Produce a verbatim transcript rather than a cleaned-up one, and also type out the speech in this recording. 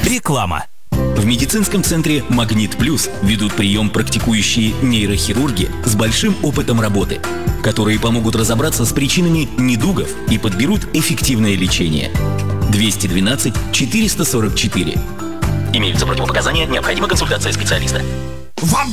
Реклама. В медицинском центре «Магнит Плюс» ведут прием практикующие нейрохирурги с большим опытом работы, которые помогут разобраться с причинами недугов и подберут эффективное лечение. двести двенадцать четыреста сорок четыре. Имеются противопоказания, необходима консультация специалиста. Вам